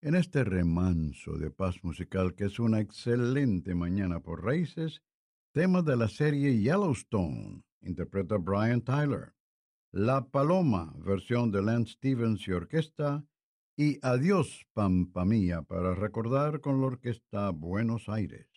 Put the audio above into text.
En este remanso de paz musical que es una excelente mañana por raíces, tema de la serie Yellowstone, interpreta Brian Tyler. La Paloma, versión de Lance Stevens y orquesta, y Adiós, Pampa Mía, para recordar con la orquesta Buenos Aires.